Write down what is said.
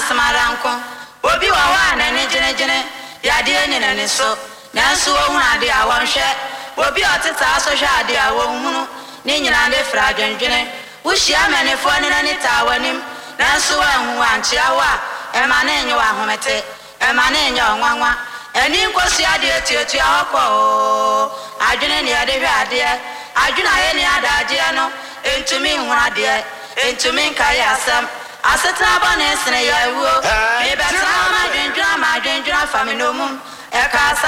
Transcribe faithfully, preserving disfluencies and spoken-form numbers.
asamaranko obi wa wa na ne gene gene yade ni na ne so nanso wo ade a wonhwe obi oteta so hwe ade a wo hunu ne nyina ne fra dwendwene wo hia manefo ne na ne ta wanim nanso wa hu anchia wa e ma ne nyo ahomete e ma ne nyo nwanwa eni nkosi ade etietu ahokọ adwene ne ade hwe ade adwena ye ne adaje no entumi hu ade entumi nkai asam aseta bane sene ya wuo me beta ma dwendwena ma dwendwena fa me no mum e ka